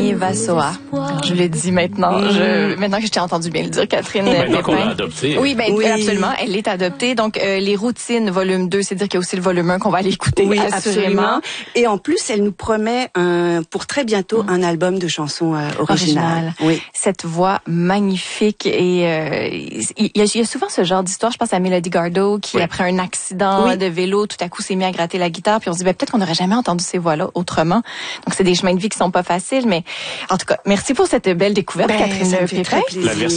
Camille Vassoa. Je le dis maintenant. Maintenant que je t'ai entendu bien le dire, Catherine Maintenant qu'on Pépin. l'a adoptée. Oui, absolument. Elle est adoptée. Donc, les routines, volume 2, c'est-à-dire qu'il y a aussi le volume 1 qu'on va aller écouter. Oui, assurément. absolument. Et en plus, elle nous promet pour très bientôt un album de chansons originales. Oui. Cette voix magnifique et il y a souvent ce genre d'histoire. Je pense à Mélodie Gardot qui, après un accident de vélo, tout à coup s'est mis à gratter la guitare. Puis on se dit, peut-être qu'on n'aurait jamais entendu ces voix-là autrement. Donc, c'est des chemins de vie qui sont pas faciles. Mais en tout cas, merci pour cette belle découverte, Catherine Pépin. La version